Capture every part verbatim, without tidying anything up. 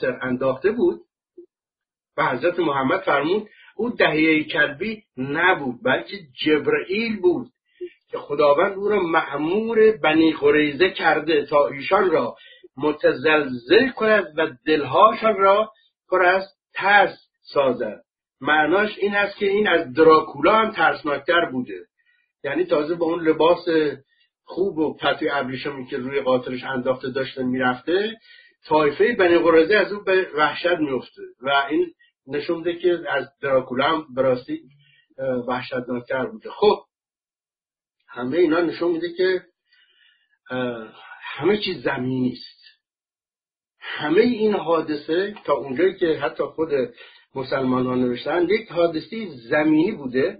انداخته بود و حضرت محمد فرمود او دهیه کلبی نبود، بلکه جبرئیل بود که خداوند او را مأمور بنی قریظه کرده تا ایشان را متزلزل کند و دلهاشان را پر از ترس سازد. معناش این است که این از دراکولا هم ترسناکتر بوده، یعنی تازه با اون لباس خوب و پتوی ابریشمی که روی قاطرش انداخته داشته میرفته، طایفه بنی قریظه از او به وحشت میفته و این نشون میده که از دراکولا هم براستی وحشتناکتر بوده. خب همه اینا نشون میده که همه چیز زمینی است. همه این حادثه تا اونجایی که حتی خود مسلمان ها نوشتن یک حادثه زمینی بوده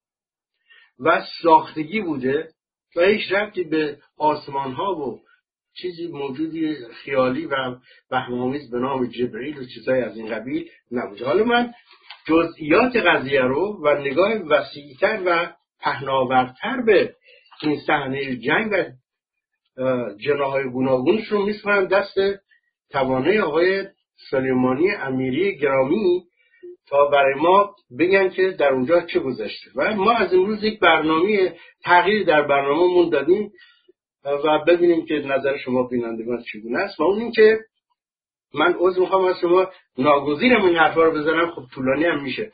و ساختگی بوده و هیچ ربطی به آسمان ها و چیزی موجودی خیالی و وهم‌آمیز به نام جبرئیل و چیزای از این قبیل نبوده. حالا من جزئیات قضیه رو و نگاه وسیع‌تر و پهناورتر به این صحنه جنگ و جناح‌های گوناگونش رو میسپارم دست توانای آقای سلیمانی امیری گرامی تا برای ما بگن که در اونجا چه گذشته. و ما از امروز یک برنامه تغییر در برنامه‌مون دادیم و ببینیم که نظر شما بینندگان چگونه است. و اون این که من عذر میخوام از شما ناگزیرم این حرفا رو بزنم، خب طولانی هم میشه.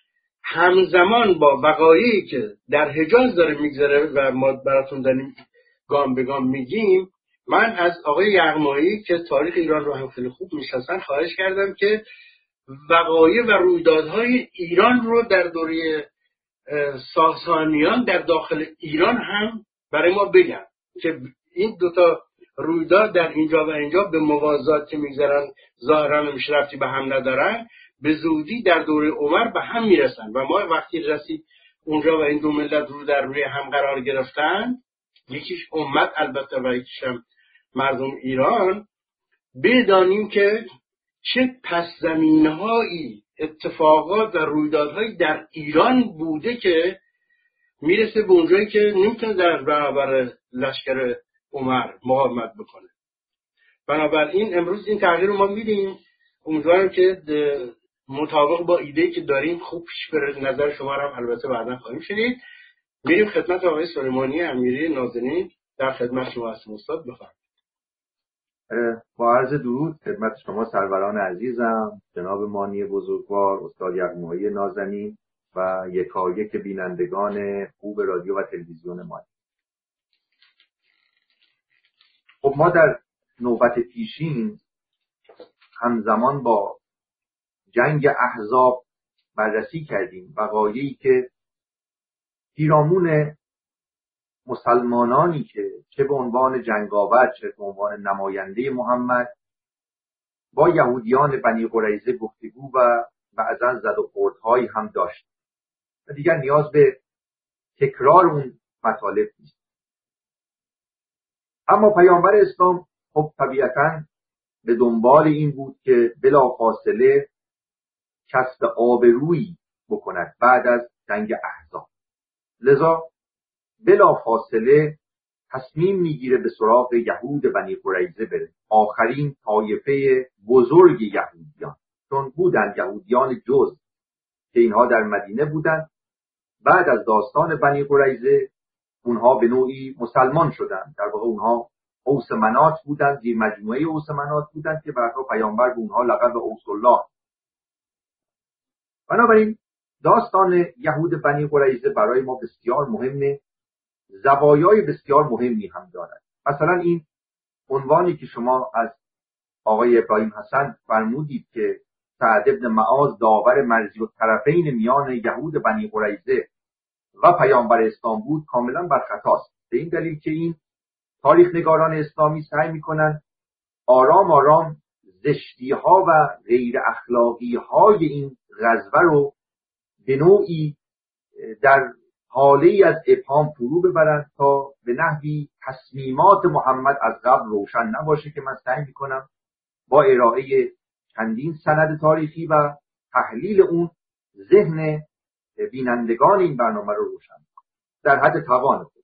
همزمان با وقایعی که در حجاز داره میگذره و ما براتون داریم گام به گام میگیم، من از آقای یغمایی که تاریخ ایران رو هم خیلی خوب میشناسن خواهش کردم که وقایع و رویدادهای ایران رو در دوره ساسانیان در داخل ایران هم برای ما بگن که این دوتا رویداد در اینجا و اینجا به موازات که میگذرن ظاهرا میشه رفتی به هم ندارن، به زودی در دوره عمر به هم میرسن و ما وقتی رسید اونجا و این دو ملت رو در روی هم قرار گرفتن، یکیش امت البته و یکیش هم مردم ایران، بدانیم که چه پس زمینهایی اتفاقات و رویدادهایی در ایران بوده که میرسه به اونجایی که نمیتونه در برابر لشکر عمر مقاومت بکنه. بنابراین امروز این تغییر رو ما میدیم، امیدوارم که مطابق با ایده‌ای که داریم خوب پیش بره. نظر شما رو هم البته بعدا خواهیم شنید. میریم خدمت آقای سلیمانی امیری نازنین. در خدمت شما هستم استاد، بفرمایید. با عرض درود خدمت شما سروران عزیزم، جناب مانی بزرگوار، استاد یغمایی نازنین و یکایک بینندگان خوب رادیو و تلویزیون ما. خب ما در نوبت پیشین همزمان با جنگ احزاب بررسی کردیم وقایعی که پیرامون مسلمانانی که چه به عنوان جنگاور چه به عنوان نماینده محمد با یهودیان بنی قریظه گفتگو و بعضا زد و خوردهایی هم داشت و دیگر نیاز به تکرار اون مطالب نیست. اما پیامبر اسلام خب طبیعتاً به دنبال این بود که بلافاصله کسب آبرویی بکند بعد از جنگ احزاب. لذا بلافاصله تصمیم میگیره به سراغ یهود بنی قریظه بره، آخرین طایفه بزرگ یهودیان، چون بودن یهودیان جز که اینها در مدینه بودن. بعد از داستان بنی قریظه اونها به نوعی مسلمان شدن، در واقع اونها اوس منات بودن، زیر مجموعه اوس منات بودن که بعدها پیامبر به اونها لقب اوس الله. بنابراین داستان یهود بنی قریظه برای ما بسیار مهمه، زوایای بسیار مهمی هم دارد. مثلا این عنوانی که شما از آقای ابراهیم حسن فرمودید که سعد ابن معاذ داور مرزی الطرفین میان یهود بنی قریظه و پیامبر اسلام بود کاملا بر خطاست، به این دلیل که این تاریخ نگاران اسلامی سعی میکنن آرام آرام زشتی ها و غیر اخلاقی های این غزوه رو به نوعی در حالی از ابهام فرو ببرن تا به نحوی تصمیمات محمد از قبل روشن نباشه، که من سعی میکنم با ارائه چندین سند تاریخی و تحلیل اون ذهن بینندگان این برنامه رو روشن کنم در حد توان خود.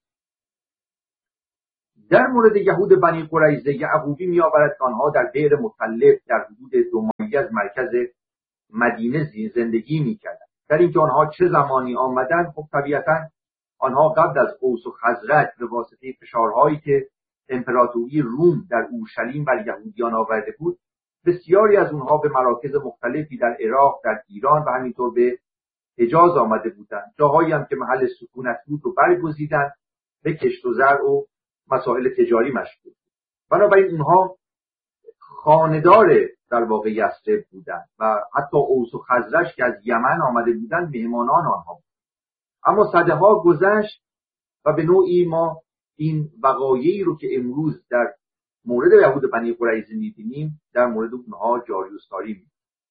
در مورد یهود بنی قریظه یعقوبی میآورد که آنها در بئر مطلب در حدود دو بعیدی از مرکز مدینه زندگی میکردن. در اینکه آنها چه زمانی آمدن، خب طبیعتا آنها قبل از اوس و خزرج به واسطه فشارهایی که امپراتوری روم در اورشلیم بر یهودیان آورده بود، بسیاری از اونها به مراکز مختلفی در عراق، در ایران و همینطور به حجاز آمده بودند. جاهایی هم که محل سکونت بود رو برگزیدن، به کشت و زرع و مسائل تجاری مشغول. بنابراین اونها خانه‌دار در واقع یثرب بودند و حتی اوس و خزرج که از یمن آمده بودند مهمانان آنها بود. اما صده ها گذشت و به نوعی ما این وقایعی رو که امروز در مورد یهود بنی قریظه می‌بینیم در مورد اونها جاری و ساری می‌بینیم.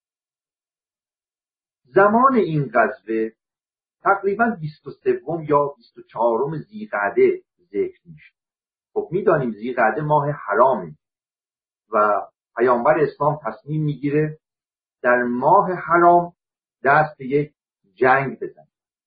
زمان این غزوه تقریباً بیست و سه یا بیست و چهار ذیقعده ذکر میشه. خب می‌دانیم ذیقعده ماه حرامه و پیامبر اسلام تصمیم میگیره در ماه حرام دست به یک جنگ بزنه.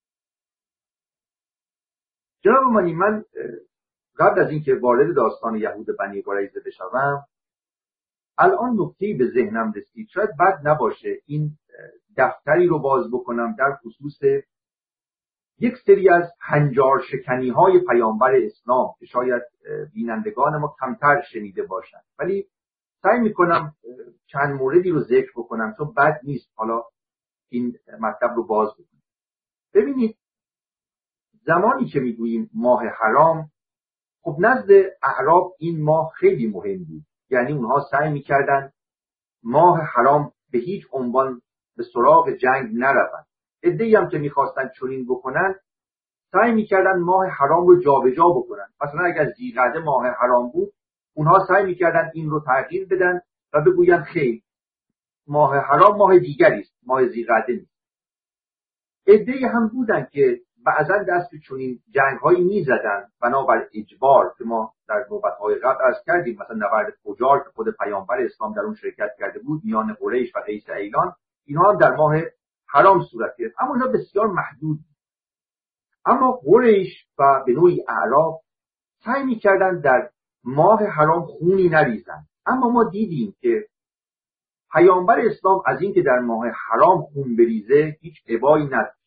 جناب امانی، من قبل از اینکه وارد داستان یهود بنی قریظه بشوم، الان نکته‌ای به ذهنم رسید، شاید بد نباشه این دفتری رو باز بکنم در خصوص یک سری از هنجار شکنی های پیامبر اسلام که شاید بینندگان ما کمتر شنیده باشند، ولی سعی میکنم چند موردی رو ذکر بکنم چون بد نیست حالا این مطلب رو باز بکنم. ببینید، زمانی که میگوییم ماه حرام، خب نزد اعراب این ماه خیلی مهم بود. یعنی اونها سعی میکردن ماه حرام به هیچ عنوان به سراغ جنگ نروند. عده‌ای هم که میخواستن چنین بکنن سعی میکردن ماه حرام رو جابجا بکنن. مثلا اگر ذیقعده ماه حرام بود، اونها سعی میکردن این رو تغییر بدن و بگوین خیر، ماه حرام ماه دیگری است، ماه ذیقعده نیست. عده‌ای هم بودن که بعضا دست به چنین جنگ‌هایی می‌زدن بنابر اجبار که ما در نوبت‌های قبل عرض کردیم، مثلا نبرد فجار که خود پیامبر اسلام در اون شرکت کرده بود میان قریش و قیس ایلان، اینها هم در ماه حرام صورت گرفت، اما اینا بسیار محدود. اما قریش و به نوعی اعراب سعی می‌کردن در ماه حرام خونی نریزن. اما ما دیدیم که پیامبر اسلام از اینکه در ماه حرام خون بریزه هیچ ابایی نداشت.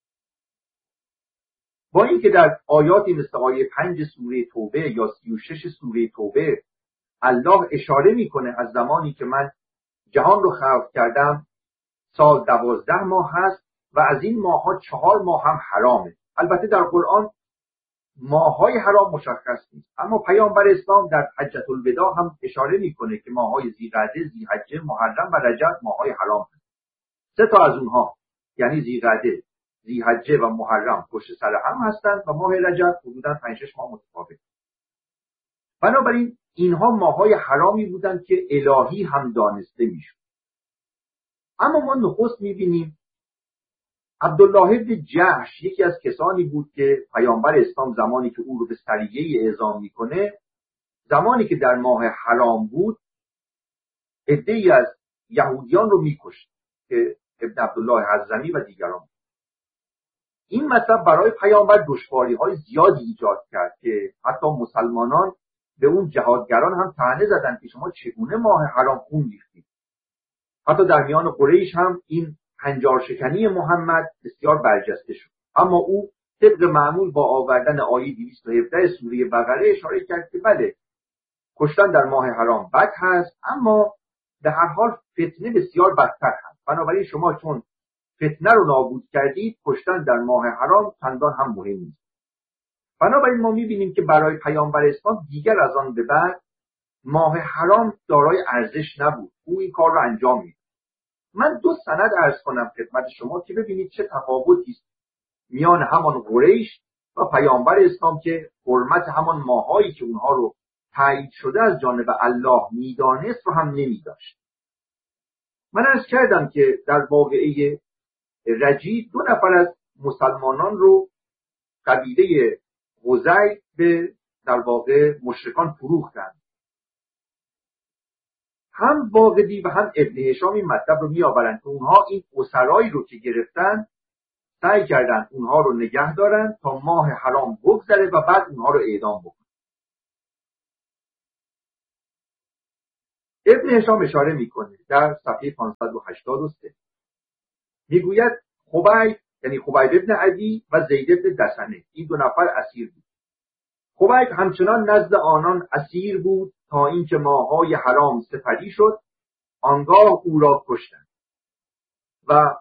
با اینکه در آیاتی مثل آیه پنج سوره توبه یا سی و شش سوره توبه الله اشاره میکنه از زمانی که من جهان رو خلق کردم سال دوازده ماه هست و از این ماه‌ها چهار ماه هم حرامه. البته در قرآن ماه‌های حرام مشخص نیست، اما پیامبر اسلام در حجة الوداع هم اشاره میکنه که ماه‌های ذیقعده، ذی‌حجه، محرم و رجب ماه‌های حرام هست. سه تا از اونها یعنی ذیقعده، ذی‌حجه و محرم پشت سر هم هستند و ماه رجب حدوداً پنج شش ماه متفاوت. بنابراین اینها ماه‌های حرامی بودند که الهی هم دانسته میشد. اما ما نخست میبینیم عبدالله بن جحش یکی از کسانی بود که پیامبر اسلام زمانی که او رو به سریه اعزام میکنه، زمانی که در ماه حرام بود عده‌ای از یهودیان رو میکشت که ابن عبدالله حضرمی و دیگران. این مطلب برای پیامبر دشواری‌های زیادی ایجاد کرد که حتی مسلمانان به اون جهادگران هم طعنه زدند که شما چگونه ماه حرام خون ریختید. حتی در میان قریش هم این هنجار شکنی محمد بسیار برجسته شد. اما او طبق معمول با آوردن آیه دویست و هفده سوره بقره اشاره کرد که بله، کشتن در ماه حرام بد هست، اما به هر حال فتنه بسیار بدتر هست. بنابراین شما چون فتنه رو نابود کردید، کشتن در ماه حرام چندان هم مهم نیست. بنابراین ما می‌بینیم که برای پیامبر اسلام دیگر از آن به بعد ماه حرام دارای ارزش نبود. او این کار رو انجام می‌داد. من دو سند عرض کنم خدمت شما که ببینید چه تفاوتی است میان همان قریش و پیامبر اسلام که حرمت همان ماهایی که اونها رو تایید شده از جانب الله میدانست رو هم نمی‌داشت. من عرض کردم که در واقعه رجید دو نفر از مسلمانان رو قبیله غزی به در واقع مشرکان فروختند. هم واقدی و هم ابن هشام این مطلب رو میآورند که اونها این اسرایی رو که گرفتن سعی کردن اونها رو نگه دارن تا ماه حرام بگذره و بعد اونها رو اعدام بکنن. ابن هشام اشاره میکنه در صفحه پانصد و هشتاد و سه، میگوید خبیب یعنی خبیب ابن عدی و زید ابن دسنه این دو نفر اسیر بود. خبیب همچنان نزد آنان اسیر بود تا اینکه ماهای حرام سپری شد، آنگاه او را کشتند. و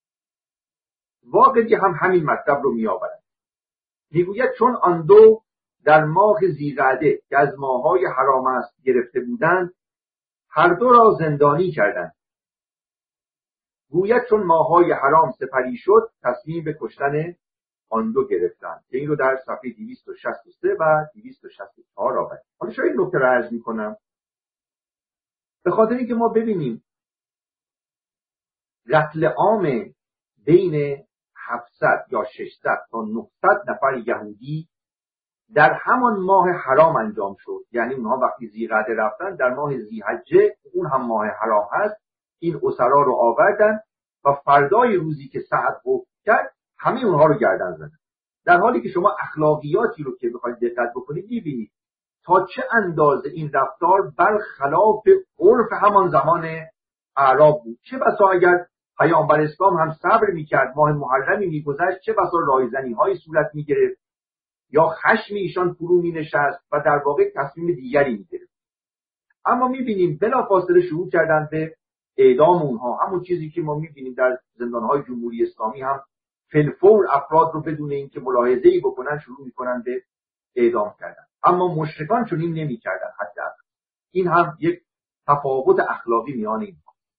واقعی هم همین مطلب رو میآورد. میگوید چون آن دو در ماه ذی‌قعده که از ماهای حرام است گرفته بودند، هر دو را زندانی کردند. گوید چون ماهای حرام سپری شد تصمیم به کشتن آن دو گرفتند که این رو در صفحه دویست و شصت و سه و دویست و شصت و چهار آورد. حالا شاید نکته رو عرض میکنم به خاطر اینکه ما ببینیم قتل عام بین هفتصد یا ششصد تا نهصد نفر یهودی در همان ماه حرام انجام شد. یعنی اونها وقتی ذی‌قعده رفتن در ماه ذی‌حجه، اون هم ماه حرام هست، این اسرا رو آوردن و فردای روزی که سعد حکم کرد همه اونها رو گردن زدن. در حالی که شما اخلاقیاتی رو که بخواید دقت بکنید می‌بینید تا چه اندازه این رفتار برخلاف عرف همان زمان اعراب بود. چه بسا اگر پیامبر اسلام هم صبر می‌کرد، ماه محرمی می‌گذشت، چه بسا رایزنی‌های صورت می‌گرفت یا خشم ایشان فرو می‌نشست و در واقع تصمیم دیگری می‌گرفت. اما می‌بینیم بلافاصله شروع کردن به اعدام اونها، همون چیزی که ما می‌بینیم در زندان‌های جمهوری اسلامی هم فلفور افراد رو بدون اینکه ملاحظه‌ای بکنن شروع می‌کنن به اعدام کردن. اما مشرکان چنین نمی‌کردن. حتی این هم یک تفاوت اخلاقی میان اینها.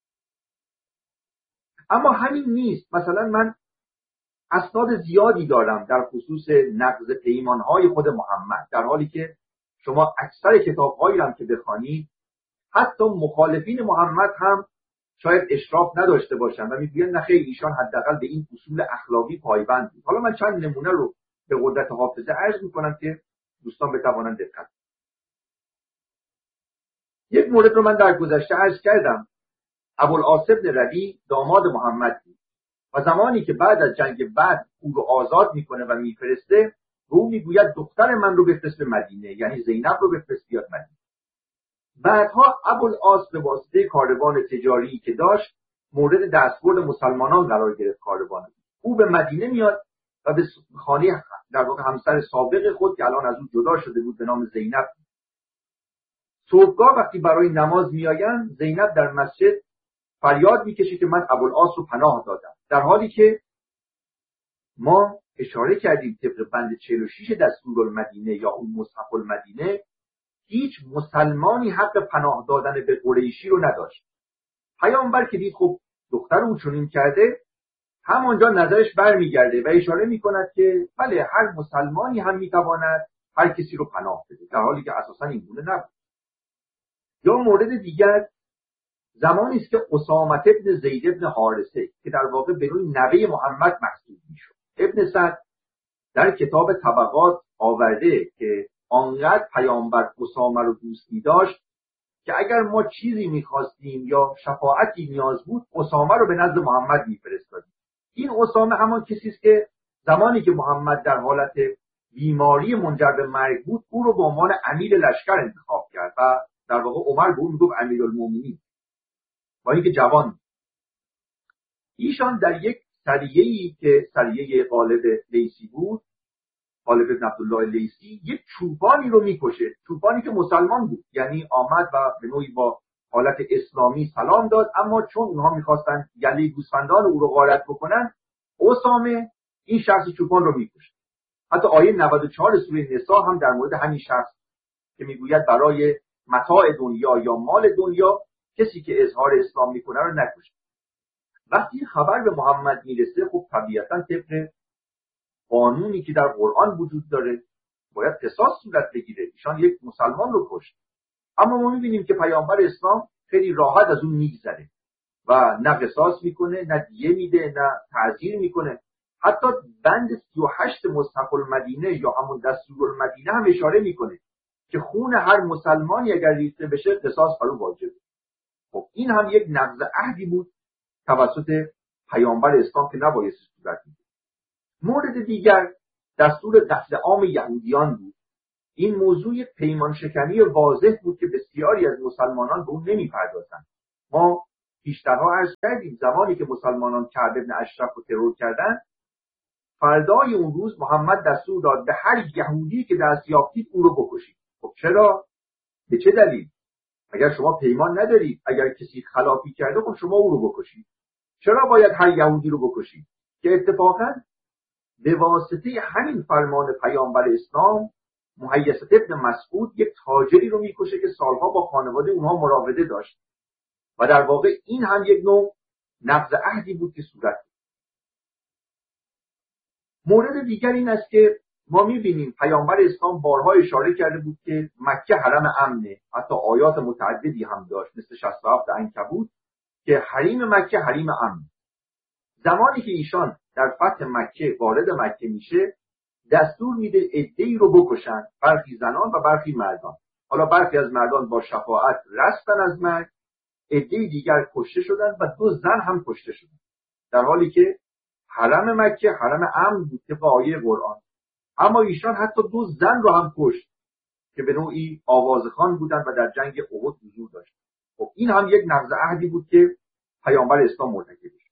اما همین نیست. مثلا من اسناد زیادی دارم در خصوص نقض پیمانهای خود محمد، در حالی که شما اکثر کتابهایی هم که بخوانید حتی مخالفین محمد هم شاید اشراف نداشته باشن و میگوین نه خیر ایشان حداقل به این اصول اخلاقی پایبند بود. حالا من چند نمونه رو به قدرت حافظه عرض میکنم که دوستان بتوانند دقت. یک مورد رو من در گذشته عرض کردم. ابوالعاص بن ربیع داماد محمد بود و زمانی که بعد از جنگ بدر او رو آزاد میکنه و میفرسته، به او میگوید دختر من رو بفرست به مدینه، یعنی زینب رو بفرست بیاد مدینه. بعدها ابوالعاص به واسطه کاروان تجاری که داشت مورد دستبرد مسلمانان قرار گرفت. کاروان او به مدینه میاد و به خانه در واقع همسر سابق خود که الان از او جدا شده بود به نام زینب. صبحگاه وقتی برای نماز میآیند، زینب در مسجد فریاد میکشه که من ابوالعاص رو پناه دادم، در حالی که ما اشاره کردیم طبق بند چهل و شش دستورالمدینه یا اون مصحف المدینه هیچ مسلمانی حق پناه دادن به قریشی رو نداشت. پیامبر که دید خب دختر اون چنین کرده، همانجا نظرش برمیگرده و اشاره میکند که بله هر مسلمانی هم میتواند هر کسی رو پناه بده، در حالی که اساسا این گونه نبود. یا مورد دیگر زمانی است که اسامه ابن زید ابن حارثه که در واقع به نوعی نوه محمد محسوب میشد، ابن سعد در کتاب طبقات آورده که آنقدر پیامبر اسامه رو دوست داشت که اگر ما چیزی میخواستیم یا شفاعتی نیاز بود اسامه رو به نزد محمد میفرستادیم. این اسامه همان کسی است که زمانی که محمد در حالت بیماری منجر به مرگ بود او رو به عنوان امیر لشکر انتخاب کرد و در واقع عمر به اون میگفت امیرالمومنین با اینکه جوان. ایشان در یک سریه‌ای که سریه غالب لیثی بود، غالب بن عبدالله لیثی، یک چوپانی رو میکشه، چوپانی که مسلمان بود، یعنی آمد و به نوعی با حالت اسلامی سلام داد، اما چون اونها میخواستن گله گوسفندان او رو غارت بکنن، اسامه این شخص چوپان رو میکشه. حتی آیه نود و چهار سوره نساء هم در مورد همین شخص که میگوید برای متاع دنیا یا مال دنیا کسی که اظهار اسلام میکنه رو نکشه. وقتی خبر به محمد میرسه خب طبیعتا طبق قانونی که در قرآن وجود داره باید قصاص صورت بگیره. ایشان یک مسلمان رو کشت، اما ما میبینیم که پیامبر اسلام خیلی راحت از اون میگذره و نه قصاص میکنه، نه دیه میده، نه تعزیر میکنه. حتی بند سی و هشت مصحف المدینه یا همون دستورالمدینه هم اشاره میکنه که خون هر مسلمانی اگر ریخته بشه قصاص بر او واجبه. خب این هم یک نقض عهدی بود توسط پیامبر اسلام که نباید صورت میگیره. مورد دیگر دستور قتل عام یهودیان بود این موضوع پیمان شکنی واضح بود که بسیاری از مسلمانان به اون نمیپردازند. ما پیشترها عرض کردیم زمانی که مسلمانان کعب بن اشرف رو ترور کردن، فردای اون روز محمد دستور داد به هر یهودی که دست یافتید او رو بکشید. خب چرا؟ به چه دلیل؟ اگر شما پیمان ندارید، اگر کسی خلافی کرده خب شما او رو بکشید. چرا باید هر یهودی رو بکشید؟ که اتفاقا به واسطه همین فرمان پیامبر اسلام مهیصه ابن مسعود یک تاجری رو میکشه که سالها با خانواده اونها مراوده داشت و در واقع این هم یک نوع نقض عهدی بود که صورت داشت. مورد دیگر این است که ما میبینیم پیامبر اسلام بارها اشاره کرده بود که مکه حرم امنه، حتی آیات متعددی هم داشت مثل شصت و هفت عنکبوت که حریم مکه حریم امن. زمانی که ایشان در فتح مکه وارد مکه میشه دستور میده عده‌ای رو بکشن، برخی زنان و برخی مردان. حالا برخی از مردان با شفاعت رستن از مرگ، عده‌ای دیگر کشته شدن و دو زن هم کشته شدن، در حالی که حرم مکه حرم امن بود طبق آیه قرآن. اما ایشان حتی دو زن رو هم کشت که به نوعی آوازخوان بودن و در جنگ احد حضور داشتن. خب این هم یک نقض عهدی بود که پیامبر اسلام مرتکب شد.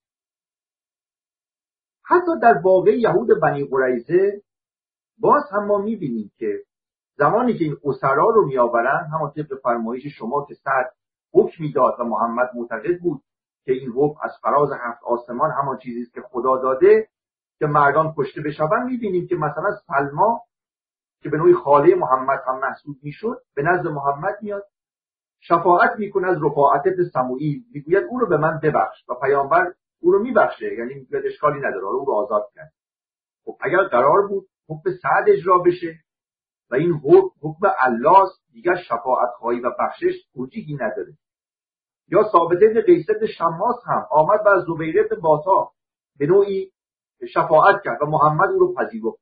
حتی در واقع یهود بنی قریظه باز هم ما میبینیم که زمانی که این اسرا رو میآورن، همون طبق فرمایش شما که سعد حکم میداد و محمد معتقد بود که این حکم از فراز هفت آسمان همان چیزی است که خدا داده که مردان کشته بشوند، میبینیم که مثلا سلما که به نوعی خاله محمد هم محسوب میشد به نزد محمد میاد شفاعت میکنه از رفاعت ابن سموئیل، میگوید او رو به من ببخش و پیامبر او رو میبخشه، یعنی میگوید اشکالی نداره، او رو آزاد کرد. خب اگر قرار بود حکم سعد اجرا بشه و این حکم حکم الله است، دیگر شفاعت خواهی و بخشش توجیهی نداره. یا ثابت بن قیس بن شماس هم آمد و از زبیر بن باتا به نوعی شفاعت کرد و محمد او رو پذیرفت.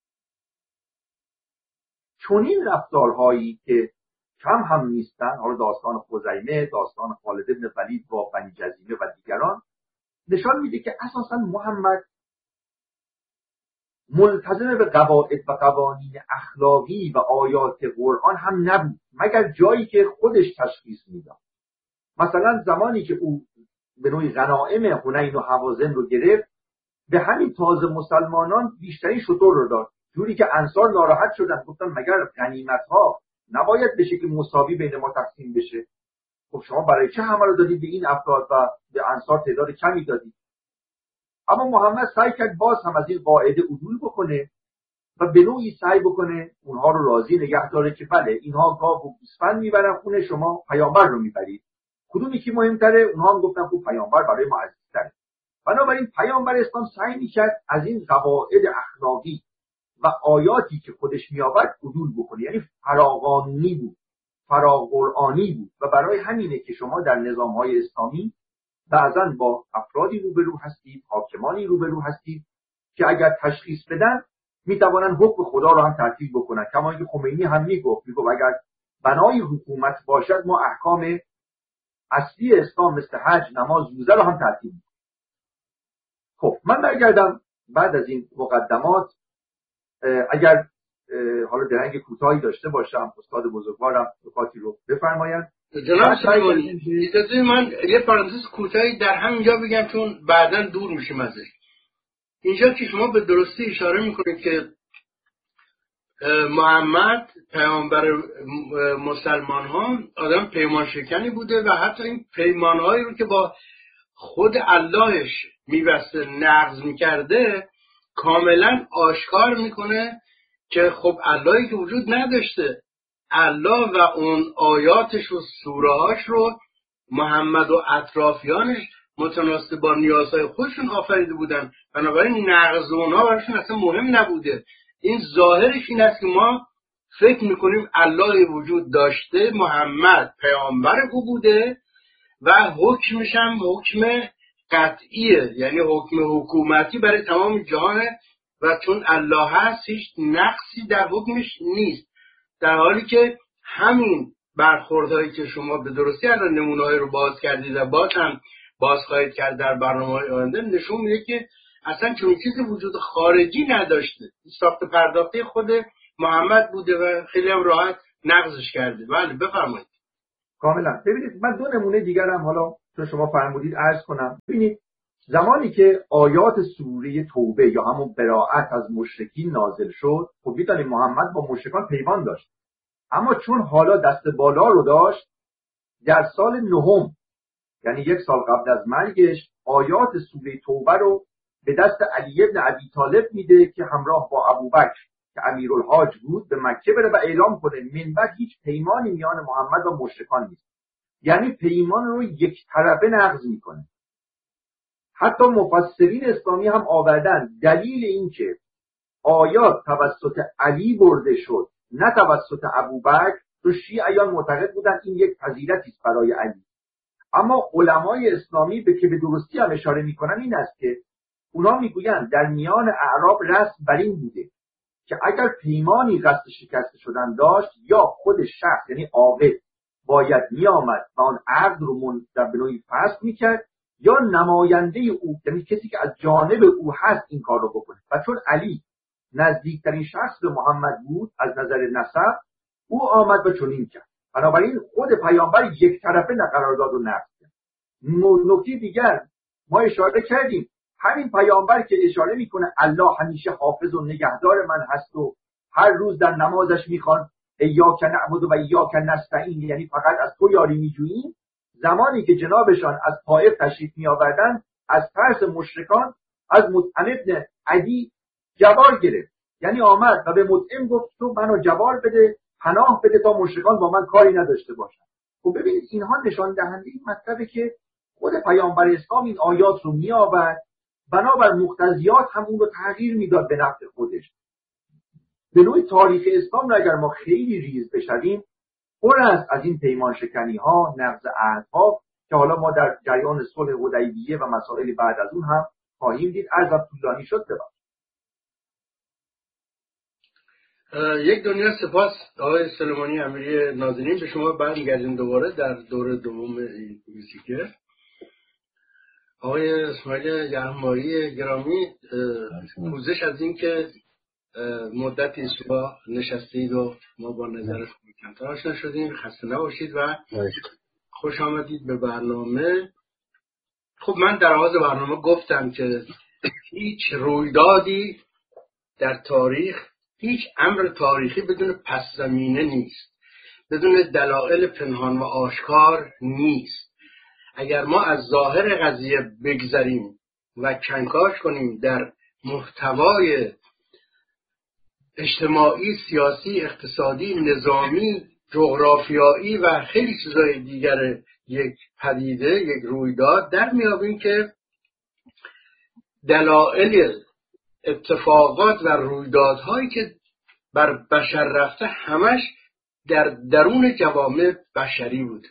چنین رفتارهایی که کم هم نیستن، حالا داستان خزیمه، داستان خالد بن ولید با بنی جزیمه و دیگران، نشان میده که اساسا محمد ملتزم به قواعد و قوانین اخلاقی و آیات قرآن هم نبود، مگر جایی که خودش تشخیص میداد. مثلا زمانی که او به نوعی غنایم حنین و حوازن رو گرفت، به همین تازه مسلمانان بیشتری شتر رو داد، جوری که انصار ناراحت شدن، گفتن مگر غنیمت ها نباید بشه که مساوی بین ما تقسیم بشه؟ خب شما برای چه همه رو دادید به این افراد و به انصار تعداد کمی دادید؟ اما محمد سعی کرد باز هم از این قاعده عدول بکنه و به نوعی سعی بکنه اونها رو راضی نگه داره که بله اینها گاو و گوسفند میبرن، خونه شما پیامبر رو میبرید. کدومی که مهمتره؟ اونها هم گفتن خب پیامبر برای ما عزیزتره. بنابراین پیامبر اسلام سعی میکرد از این قواعد اخلاقی و آیاتی که خودش میآورد عدول بکنه، یعنی فراقانونی بود، فراقرآنی بود. و برای همینه که شما در نظام‌های اسلامی بعضا با افرادی روبرو هستید، حاکمانی روبرو هستید که اگر تشخیص بدن میتوانن حکم خدا رو هم تطبیق بکنن. کما اینکه خمینی هم میگفت میگفت اگر بنای حکومت باشد ما احکام اصلی اسلام مثل حج، نماز، روزه رو هم تطبیق میکنیم. خب من برگردم بعد از این مقدمات، اگر حالا درنگ کوتاهی داشته باشم استاد بزرگوارم نکاتی رو بفرمایند. جناب سلیمانی اجازه من یه پرانتز کوتاهی در همینجا بگم چون بعداً دور میشیم ازش. اینجا که شما به درستی اشاره میکنید که محمد پیامبر مسلمان ها آدم پیمان شکنی بوده و حتی این پیمان هایی رو که با خود اللهش میبسته نقض میکرده کاملا آشکار میکنه که خب اللهی که وجود نداشته، الله و اون آیاتش و سورهاش رو محمد و اطرافیانش متناسب با نیازهای خودشون آفریده بودن، بنابراین نقض اونها براشون اصلا مهم نبوده. این ظاهرش این است که ما فکر میکنیم الله وجود داشته، محمد پیامبر او بوده و حکمش هم حکم قطعیه، یعنی حکم حکومتی برای تمام جهانه و چون الله هست هیچ نقصی در حکمش نیست. در حالی که همین برخوردهایی که شما به درستی الان نمونه‌های رو باز کردید و باز هم باز خواهید کرد در برنامه‌های آینده نشون میده که اصلا چون چیزی وجود خارجی نداشته. ساخت پرداخته خود محمد بوده و خیلی هم راحت نقضش کرده. بله بفرمایید. کاملا. ببینید من دو نمونه دیگرم حالا چون شما فرمودید عرض کنم. ببینید زمانی که آیات سوره توبه یا همون براءت از مشرکین نازل شد، خب می‌دونید محمد با مشرکان پیمان داشت، اما چون حالا دست بالا رو داشت، در سال نهم یعنی یک سال قبل از مرگش آیات سوره توبه رو به دست علی ابن ابی طالب میده که همراه با ابوبکر که امیرالحاج بود به مکه بره و اعلام کنه من بعد هیچ پیمانی میان محمد و مشرکان نیست. یعنی پیمان رو یک طرفه نقض میکنه. حتی مفسرین اسلامی هم آوردن دلیل این که آیات توسط علی برده شد نه توسط ابوبکر، تو شیعیان معتقد بودن این یک فضیلتی است برای علی. اما علمای اسلامی به که به درستی هم اشاره میکنن این است که اونا میگویند در میان اعراب رسم بر این بوده که اگر پیمانی قصد شکست شدن داشت یا خود شخص یعنی عاقل باید میآمد و آن عقد رو منتبه نوعی فسخ میکرد یا نماینده او یعنی کسی که از جانب او هست این کار رو بکنه. و چون علی نزدیکترین شخص به محمد بود از نظر نسب، او آمد و چنین کرد. بنابراین خود پیامبر یک طرفه قرارداد رو نقض کرد. نکته دیگر ما اشاره کردیم همین پیامبر که اشاره میکنه الله همیشه حافظ و نگهدار من هست و هر روز در نمازش میخوان ایاک نعبد و ایاک نستعین، یعنی فقط از تو یاری میجوییم، زمانی که جنابشان از طائف تشریف میآوردند از ترس مشرکان از مطعم ابن عدی جوار گرفت. یعنی آمد و به مطعم گفت تو منو جوار بده، پناه بده تا مشرکان با من کاری نداشته باشن. خب ببینید اینها نشان دهنده این مطلبه که خود پیامبر اسلام این آیات رو میآورد، بنابر مقتضیات هم اون رو تغییر میداد به نفع خودش. به نوعی تاریخ اسلام رو اگر ما خیلی ریز بشویم پر است از این پیمان شکنی ها، نقض عهدها که حالا ما در جریان صلح حدیبیه و مسائل بعد از اون هم خواهیم دید. عرض طولانی شد ببخشید. یک دنیا سپاس آقای سلیمانی امیری نازنین. به شما برمیگردیم دوباره در دور دوم موسیقی. آقای اسماعیل یغمایی گرامی، پوزش از این که مدتی صبح نشستید و ما با نظر کمتر آشنا شدیم. خسته نباشید و خوش آمدید به برنامه. خب من در آغاز برنامه گفتم که هیچ رویدادی در تاریخ، هیچ امر تاریخی بدون پس زمینه نیست، بدون دلایل پنهان و آشکار نیست. اگر ما از ظاهر قضیه بگذریم و کنکاش کنیم در محتوای اجتماعی، سیاسی، اقتصادی، نظامی، جغرافیایی و خیلی چیزای دیگر یک پدیده، یک رویداد، در میابیم که دلایل اتفاقات و رویدادهایی که بر بشر رفته همش در درون جوامع بشری بود.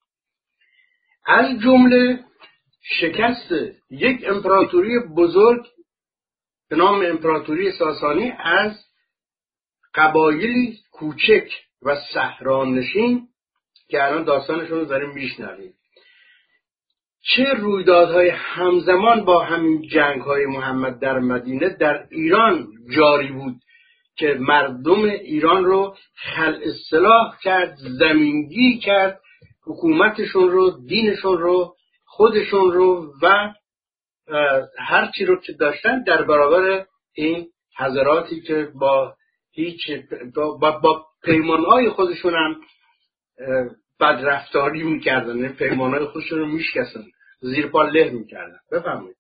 از جمله شکست یک امپراتوری بزرگ به نام امپراتوری ساسانی از قبایلی کوچک و صحرانشین که الان داستانشون رو داریم میشنویم. چه رویدادهای همزمان با همین جنگ‌های محمد در مدینه در ایران جاری بود که مردم ایران رو خلع سلاح کرد، زمینگیر کرد، حکومتشون رو، دینشون رو، خودشون رو و هر چی رو که داشتن در برابر این حضراتی که با هیچ با, با پیمانهای خودشون هم بدرفتاری میکردن، پیمانهای خودشون رو میشکستن، زیر پا له میکردن. بفرمایید.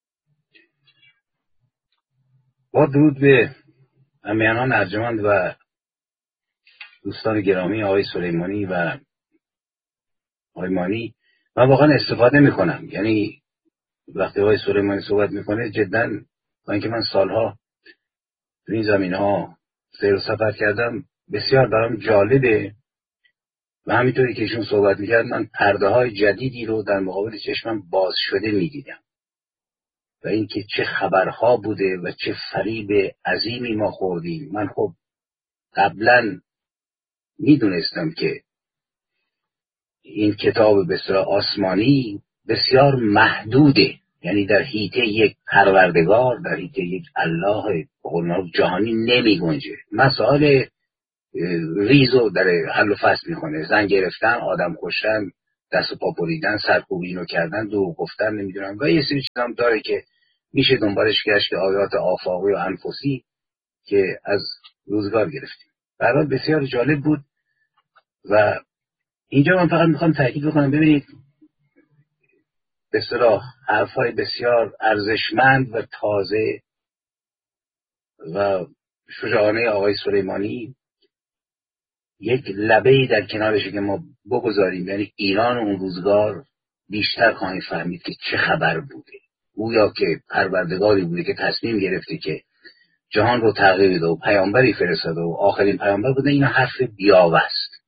با درود به امیانان ارجمند و دوستان گرامی آقای سلیمانی و آقای مانی، من واقعا استفاده میکنم. یعنی وقتی آقای سلیمانی صحبت میکنه جدا، با اینکه من سالها تو این زمین ها سیر و سفر کردم، بسیار برام جالبه و همینطوری که ایشون صحبت میکرد من پرده های جدیدی رو در مقابل چشمم باز شده میدیدم و اینکه چه خبرها بوده و چه فریب عظیمی ما خوردیم. من خب قبلا میدونستم که این کتاب بسیار آسمانی بسیار محدوده، یعنی در حیطه یک پروردگار، در حیطه یک الله جهانی نمی گنجه. مسائل ریزو در حل و فصل میکنه. زن گرفتن، آدم کشتن، دست و پا بریدن، سرکوبی اینو کردن، دروغ گفتن، نمیدونم و یه سری چیزا هم داره که میشه دنبالش گشت، آیات آفاقی و انفسی که از روزگار گرفتیم. برای بسیار جالب بود و اینجا من فقط میخوام تاکید بکنم، ببینید به اصطلاح حرفای بسیار ارزشمند و تازه و شجاعانه آقای سلیمانی یک لبه‌ای در کنارشه که ما بگذاریم، یعنی ایران اون روزگار بیشتر خواهیم فهمید که چه خبر بوده. گویا که پروردگاری بوده که تصمیم گرفته که جهان رو تغییر بده و پیامبری فرستاده و آخرین پیامبر بوده. اینا حرف بیاوه است.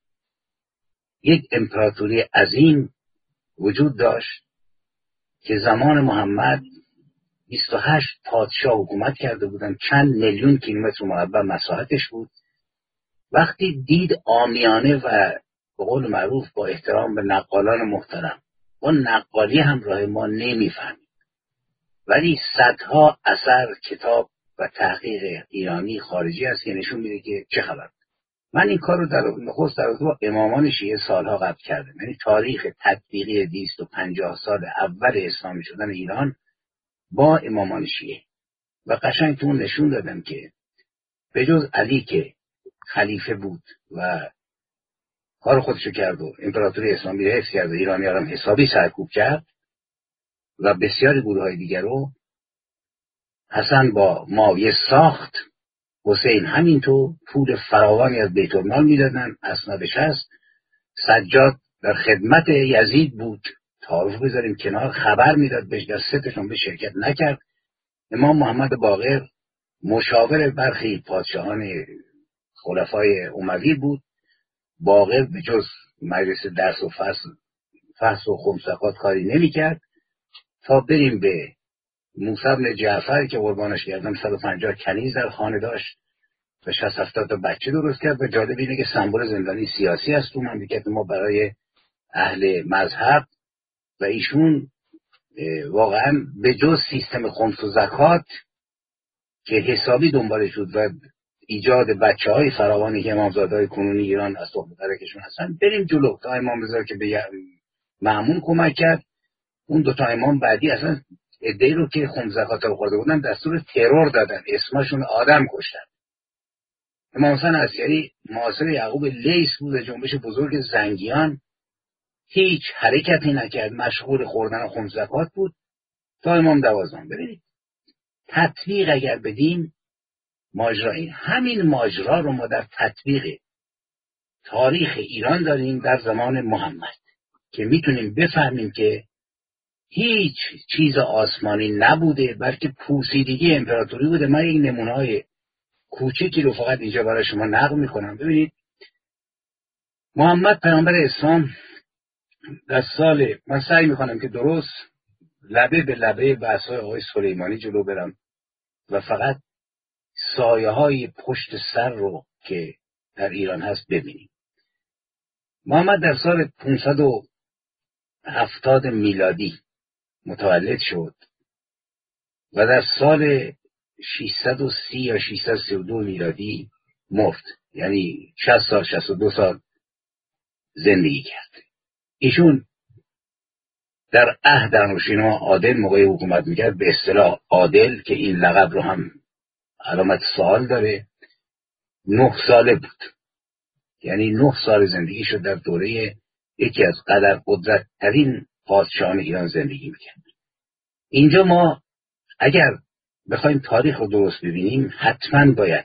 یک امپراتوری عظیم وجود داشت که زمان محمد بیست و هشت پادشاه حکومت کرده بودن، چند میلیون کیلومتر مربع مساحتش بود. وقتی دید عامیانه و به قول معروف با احترام به نقالان محترم، با نقالی همراه ما نمیفهمید، ولی صدها اثر، کتاب و تحقیق ایرانی خارجی هست که نشون میده که چه خبر. من این کار رو در نخست در با امامان شیعه سالها قبل کردم، یعنی تاریخ تطبیقی دویست و پنجاه سال اول اسلامی شدن ایران با امامان شیعه و قشنگ تو نشون دادم که به جز علی که خلیفه بود و کار خودشو کرد و امپراتوری اسلامی رو حفظ کرد و ایرانی‌ها هم حسابی سرکوب کرد و بسیاری گروه‌های دیگر رو، حسن با معاویه ساخت، حسین همینطور، پول فراوانی از بیت المال میدادن، اسنادش هست. سجاد در خدمت یزید بود، تعارف بذاریم کنار، خبر میداد بهش، در ستشون به شرکت نکرد. امام محمد باقر مشاور برخی پادشاهان خلفای اموی بود. باقر به جز مجلس درس و فصل فحص و خمسقات کاری نمی کرد تا بریم به موسی بن جعفر که قربانش کردم صد و پنجاه کنیز در خانه داشت و شصت هفتاد تا بچه درست کرد و جالب اینه که سمبل زندانی سیاسی است تو مملکت ما برای اهل مذهب و ایشون واقعا به جز سیستم خمس و زکات که حسابی دنبالش بود و ایجاد بچه های فراوانی که امامزاده های کنونی ایران از صحبت درکشون هستن، بریم جلو تا امام رضا که به مأمون کمک کرد. اون دوتا امام بعدی اصلا ادعی رو که خمس زکات رو خورده بودن دستور ترور دادن، اسمشون آدم کشتن. امام حسین عسکری معاصر یعقوب لیث بود، جنبش بزرگ زنگیان، هیچ حرکتی نکرد، مشغول خوردن خمس زکات بود تا امام دوازدهم. ببینید تطبیق اگر بدیم ماجرا این همین ماجرا رو ما در تطبیق تاریخ ایران داریم در زمان محمد که میتونیم بفهمیم که هیچ چیز آسمانی نبوده، بلکه پوسیدگی امپراتوری بوده. من یک نمونه‌های کوچکی رو فقط اینجا برای شما نقل میکنم. ببینید محمد پیامبر اسلام در سال، من سعی میکنم که درست لبه به لبه بحث‌های آقای سلیمانی جلو برم و فقط سایه های پشت سر رو که در ایران هست ببینیم. محمد در سال پانصد و هفتاد میلادی متولد شد و در سال ششصد و سی یا ششصد و سی و دو میلادی مرد، یعنی شصت سال شصت و دو سال زندگی کرد. ایشون در عهد انوشیروان عادل موقع حکومت میکرد، به اصطلاح عادل که این لقب رو هم علامت سوال داره، نه ساله بود، یعنی نه سال زندگی شد در دوره یکی از قدر قدرت ترین پادشاهان ایران زندگی میکرد. اینجا ما اگر بخوایم تاریخ رو درست ببینیم حتما باید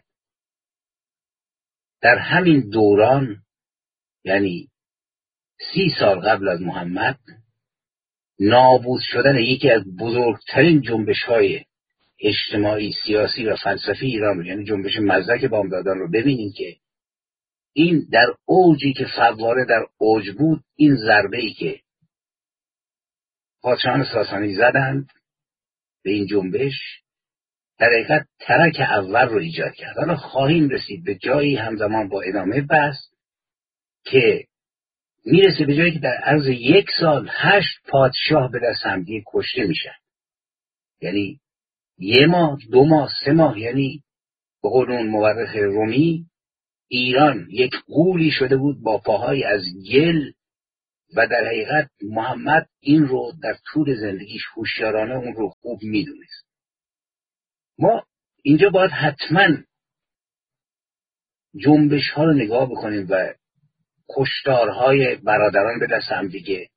در همین دوران، یعنی سی سال قبل از محمد، نابود شدن یکی از بزرگترین جنبش های اجتماعی، سیاسی و فلسفی ایران رو، یعنی جنبش مزدک بامدادان رو ببینیم که این در اوجی که فواره در اوج بود، این ضربه‌ای که پادشاهان ساسانی زدند به این جنبش در حقیقت ترک اول رو ایجاد کرد. حالا خواهیم رسید به جایی همزمان با ادامه بحث که میرسه به جایی که در عرض یک سال هشت پادشاه به دست همدیگه کشته میشن، یعنی یه ماه، دو ماه، سه ماه، یعنی به قول اون مورخ رومی ایران یک غولی شده بود با پاهای از گل و در حقیقت محمد این رو در طول زندگیش هوشیارانه اون رو خوب میدونست. ما اینجا باید حتما جنبش ها رو نگاه بکنیم و کشتارهای برادران به دست هم دیگه،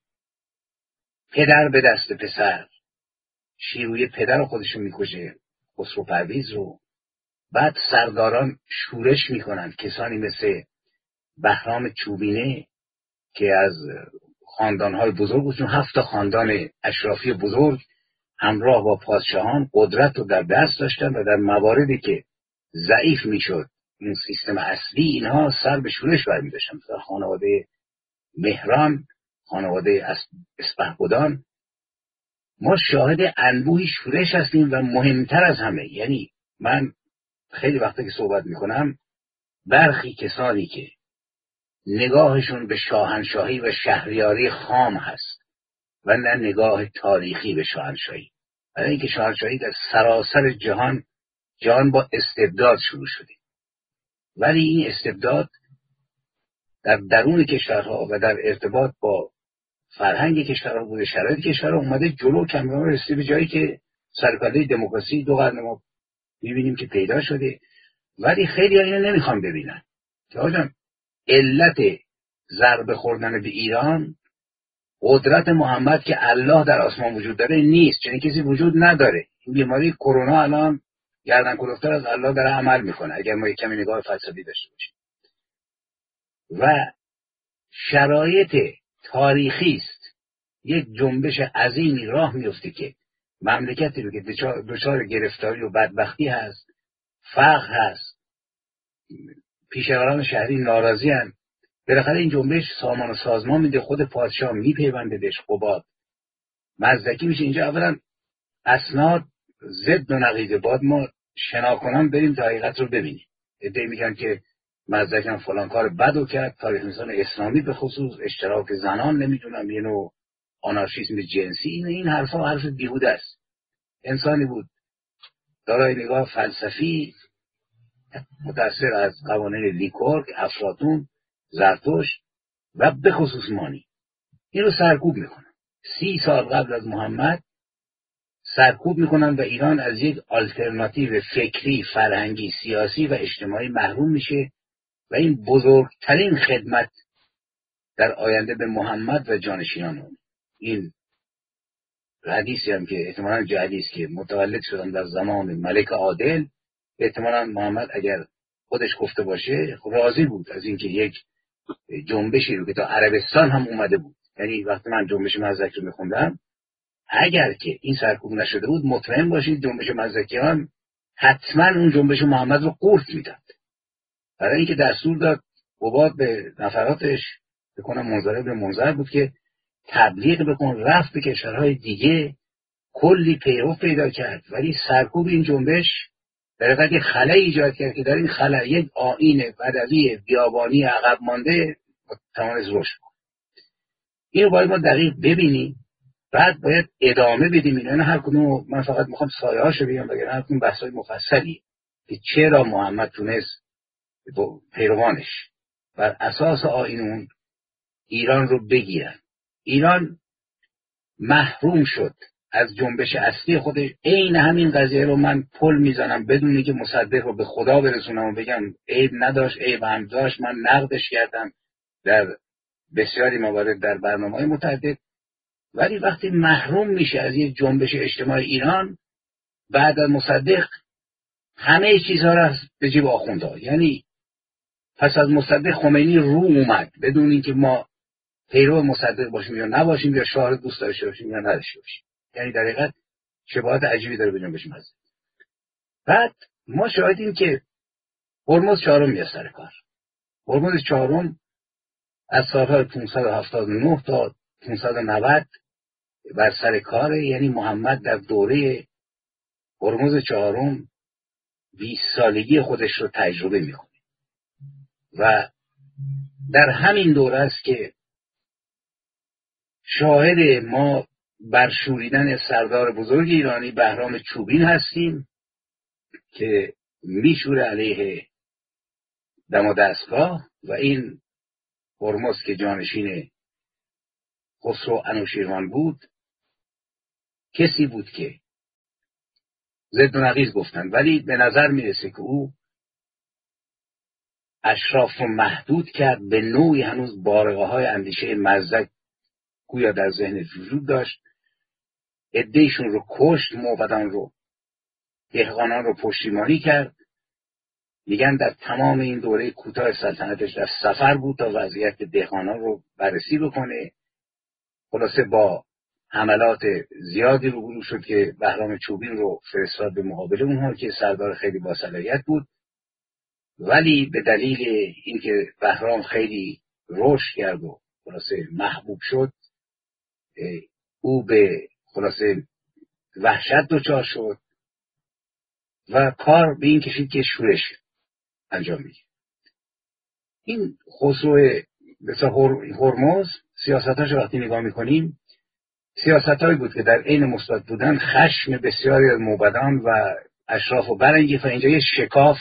پدر به دست پسر، شیروی پدر خودشون میکشه خسرو پرویز رو، بعد سرداران شورش میکنن، کسانی مثل بهرام چوبینه که از خاندانهای بزرگ بود، چون هفت تا خاندان اشرافی بزرگ همراه با پادشاهان قدرت رو در دست داشتن و در مواردی که ضعیف میشد این سیستم اصلی، اینها سر به شورش برمی داشتن. مثلا خانواده مهران، خانواده اسپهبدان، ما شاهد انبوهی شورش هستیم و مهمتر از همه، یعنی من خیلی وقتا که صحبت میکنم، برخی کسانی که نگاهشون به شاهنشاهی و شهریاری خام هست و نه نگاه تاریخی به شاهنشاهی، برای اینکه شاهنشاهی در سراسر جهان جهان با استبداد شروع شده، ولی این استبداد در درون کشورها و در ارتباط با فرهنگ کشورها بوده، شرایط کشورها اومده جلو، کم رسیده به جایی که سرپرده دموکراسی دو قرن ما میبینیم که پیدا شده. ولی خیلی ها اینو نمیخوان ببینن که آجان علت ضربه خوردن به ایران قدرت محمد که الله در آسمان وجود داره نیست، چنین کسی وجود نداره. این بیماری کرونا الان گردن کلفتر از الله داره عمل میکنه اگر ما یک کمی نگاه فلسفی داشته باشیم. و شرایط تاریخی است یک جنبش عظیمی راه میفته که مملکتی رو که دچار گرفتاری و بدبختی هست، فقر هست، پیشوران شهری ناراضی هستند، بالاخره این جنبش سامان و سازمان میده، خود پادشاه میپیونده بهش، قباد مزدکی میشه. اینجا اولا اسناد ضد و نقیض، باید ما شنا کنم بریم تا حقیقت رو ببینیم. ادعی میگن که مزدکی هم فلان کار بدو کرد، تاریخ نویسان اسلامی به خصوص اشتراک زنان، نمیدونم یه نوع آنارشیسم جنسی، این این حرفا حرف بیهوده است. انسانی بود دارای نگاه فلسفی، متأثر از قوانین لیکورگ، افلاطون، زرتشت و به خصوص مانی. این رو سرکوب میکنن. سی سال قبل از محمد سرکوب میکنن و ایران از یک آلترناتیو فکری، فرهنگی، سیاسی و اجتماعی محروم میشه و این بزرگترین خدمت در آینده به محمد و جانشینان اون. این حدیثی هم که احتمالاً جدیث که متولد شدن در زمان ملک عادل، احتمالاً محمد اگر خودش گفته باشه راضی بود از اینکه یک جنبشی رو که تا عربستان هم اومده بود. یعنی وقتی من جنبش مزدک رو میخوندم، اگر که این سرکوب نشده بود مطمئن باشید جنبش مزدکیان حتما اون جنبش محمد رو قورت میداد، برای اینکه دستور داد قباد به نفراتش، بکنم منظره به منظر بود که تبلیغ بکن، رفت به کشورهای دیگه، کلی پیرو پیدا کرد. ولی سرکوب این جنبش در حقیقت یک خلأ ایجاد کرد که در این خلأ یک آیین بدوی بیابانی عقب مانده توانست رشد کنه. اینو باید ما دقیق ببینیم، بعد باید ادامه بدیم. اینا هر کدوم من فقط میخوام سایه هاشو بگم، وگرنه هر کدوم بحثای مفصلی که چرا محمد تونست پیروانش بر اساس آیین اون ایران رو بگیرن. ایران محروم شد از جنبش اصلی خودش. عین همین قضیه رو من پل میزنم بدون اینکه مصدق رو به خدا برسونم و بگم عیب نداشت، عیب هم داشت، من نقدش کردم در بسیاری موارد در برنامه‌های متعدد. ولی وقتی محروم میشه از یک جنبش اجتماعی ایران بعد از مصدق، همه چیزها را به جیب آخوندها. یعنی پس از مصدق خمینی رو اومد بدون اینکه ما پیرو مصدق باشیم یا نباشیم، یا شاه دوست داشته باشیم یا نداشته باشیم. یعنی در حقیقت شباهت عجیبی داره به جنبش مزدک. بعد ما شاهدیم که هرمز چهارم میاد سر کار. هرمز چهارم از سالهای پانصد و هفتاد و نه تا پانصد و نود بر سر کاره. یعنی محمد در دوره هرمز چهارم بیست سالگی خودش رو تجربه میکنه و در همین دوره است که شاهد ما برشوریدن سردار بزرگ ایرانی بهرام چوبین هستیم که میشوره علیه دم و دستگاه و این هرمز که جانشین خسرو انوشیروان بود کسی بود که ضد و نقیض گفتن، ولی به نظر میرسه که او اشراف رو محدود کرد، به نوعی هنوز بارقه های اندیشه مزدک گویا در ذهن وجود داشت، عده‌ایشون رو کشت، موبدان رو، دهقانان رو پشتیبانی کرد. میگن در تمام این دوره کوتاه سلطنتش در سفر بود تا وضعیت دهقانان رو بررسی بکنه. خلاصه با حملات زیادی روبرو شد که بهرام چوبین رو فرستاد به مقابل اونها که سردار خیلی با صلاحیت بود، ولی به دلیل اینکه بهرام خیلی رشد کرد و خلاصه محبوب شد، او به خلاصه وحشت دچار شد و کار به این کشید که شورش انجام میده. این خسرو مثلا هرمز سیاستاش وقتی نگاه میکنیم سیاستایی بود که در عین مثبت بودن خشم بسیاری از موبدان و اشراف رو برانگیخت و اینجا یه شکاف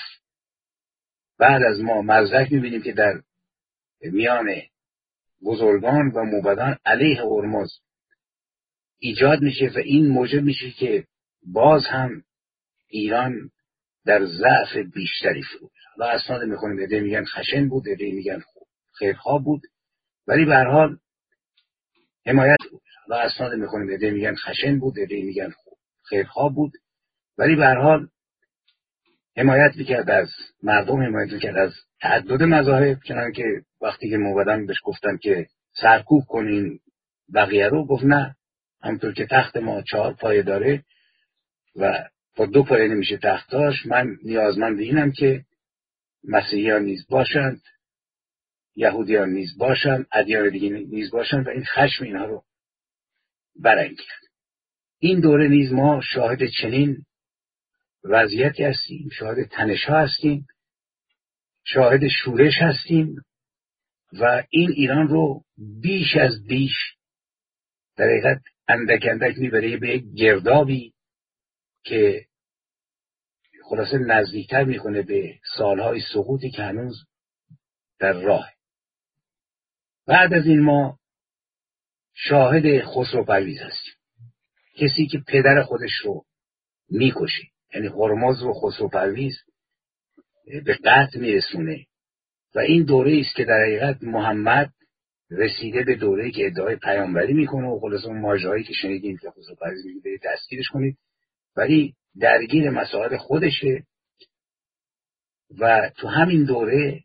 بعد از ما مزدک میبینیم که در میان بزرگان و موبدان علیه هرمز ایجاد میشه و این موجب میشه که باز هم ایران در ضعف بیشتری فرو بره. و اسناد میخونیم عده میگن خشن بود، عده میگن خیرخواه بود، ولی به هر حال حمایت بود. و اسناد میخونیم عده میگن خشن بود، عده میگن خیرخواه بود، ولی به هر حال حمایت میکرد از مردم، حمایت میکرد از تعدد مذاهب. چنانکه وقتی که موبدان بهش گفتن که سرکوب کنین بقیه رو، گفت نه، همونطور که تخت ما چهار پایه داره و با دو پایه نمیشه تخت داشت، من نیازمند اینم که مسیحیان نیز باشند، یهودیان نیز باشند، ادیان دیگه نیز باشند و این خشم اینها رو برانگیخت. این دوره نیز ما شاهد چنین وضعیتی هستیم، شاهد تنش‌ها هستیم، شاهد شورش هستیم و این ایران رو بیش از بیش در حقیقت اندک اندک میبره به یک گردابی که خلاصه نزدیکتر میکنه به سالهای سقوطی که هنوز در راه. بعد از این ما شاهد خسرو پرویز هستیم، کسی که پدر خودش رو میکشه، یعنی هرمز رو خسرو پرویز به قتل میرسونه و این دوره است که در حقیقت محمد رسیده به دوره‌ای که ادعای پیامبری میکنه و خلاص اون ماجرایی که شنیدیم که خسرو پرویز میگه برید دستگیرش کنید، ولی درگیر مسائل خودشه. و تو همین دوره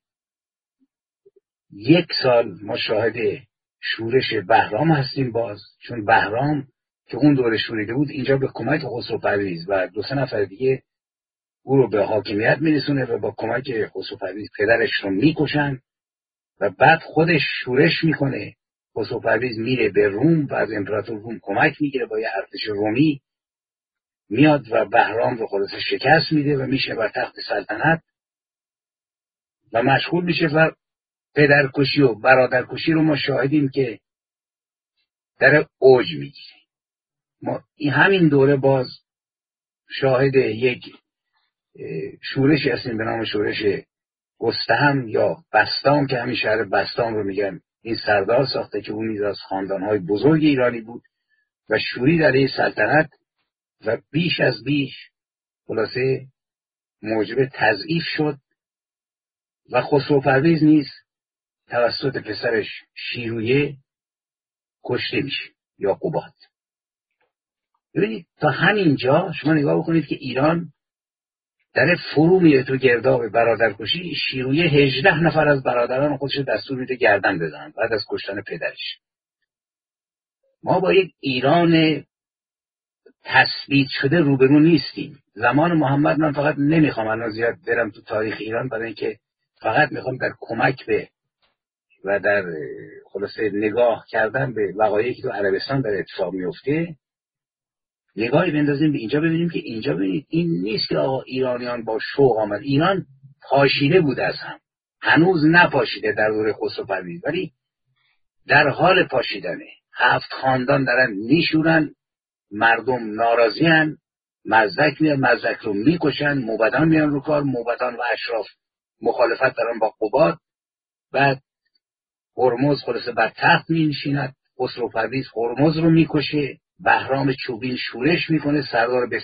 یک سال ما شاهد شورش بهرام هستیم باز، چون بهرام که اون دوره شوریده بود اینجا به کمک خسرو پرویز و دو سه نفر دیگه او رو به حاکمیت میرسونه و با کمک خسرو پرویز پدرش رو میکشن و بعد خودش شورش میکنه. خسرو پرویز میره به روم و از امپراتور روم کمک میگیره، با یه ارتش رومی میاد و بهرام رو خلاصه شکست میده و میشه بر تخت سلطنت و مشغول میشه و پدرکشی و برادرکشی رو ما شاهدیم که در اوج میگیره. ما این همین دوره باز شاهد یک شورشی هستیم به نام شورش گستهم یا بستام که همین شهر بستام رو میگن این سردار ساخته که اون نیز از خاندانهای بزرگ ایرانی بود و شورید علیه سلطنت و بیش از بیش خلاصه موجب تضعیف شد و خسرو پرویز نیز توسط پسرش شیرویه کشته میشه یا قباد. ببینید تا همینجا شما نگاه بکنید که ایران در فرو میره تو گرداب برادرکشی. شیرویه هجده نفر از برادران خودش دستور میده گردن بزنن بعد از کشتن پدرش. ما با یک ایران تثبیت شده روبرو نیستیم. زمان محمد من فقط نمیخوام الان زیاد برم تو تاریخ ایران، برای اینکه فقط میخوام در کمک به و در خلاصه نگاه کردن به وقایعی که تو عربستان در اتفاق میفته نگاهی بندازیم به اینجا، ببینیم که اینجا ببینید این نیست که آقا ایرانیان با شوق آمد. ایران پاشیده بود از هم، هنوز نپاشیده در دوره خسرو پرویز، ولی در حال پاشیدنه. هفت خاندان دارن میشورن، مردم ناراضیان، مزدک میان مزدک رو میکشن، موبدان میان رو کار، موبدان و اشراف مخالفت دارن با قباد. بعد هرمز خلاصه بر تخت می نشیند، خسرو پرویز هرمز رو میکشه، بهرام چوبین شورش میکنه، سردار